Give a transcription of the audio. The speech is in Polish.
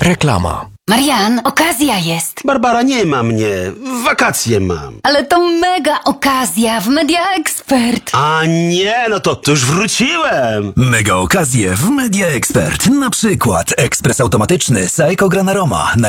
Reklama. Marian, okazja jest. Barbara, nie ma mnie. Wakacje mam. Ale to mega okazja w Media Expert. A nie, no to już wróciłem. Mega okazje w Media Expert. Na przykład ekspres automatyczny Seiko Granaroma.